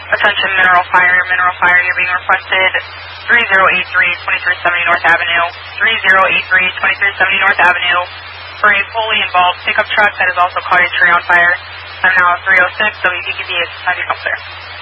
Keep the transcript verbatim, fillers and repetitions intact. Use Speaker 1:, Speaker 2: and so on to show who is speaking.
Speaker 1: Attention mineral fire, mineral fire, you're being requested three zero eight three, twenty-three seventy North Avenue, three zero eight three, twenty-three seventy North Avenue, for a fully involved pickup truck that has also caught a tree on fire. I'm now at three oh six W D P B, it's time to come there.